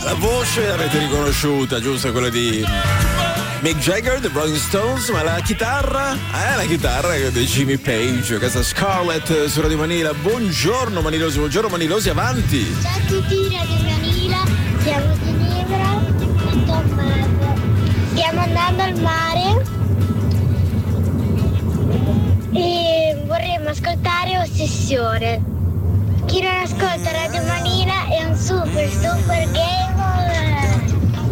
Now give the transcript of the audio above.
La voce l'avete riconosciuta, giusto? Quella di Mick Jagger, The Rolling Stones, ma la chitarra? La chitarra è di Jimmy Page, questa Scarlett su Radio Manila. Buongiorno Manilosi, avanti! Ciao a tutti, Radio Manila, siamo Ginevra e Tommaso. Stiamo andando al mare e vorremmo ascoltare Ossessione. Chi non ascolta Radio Manila è un super gamer.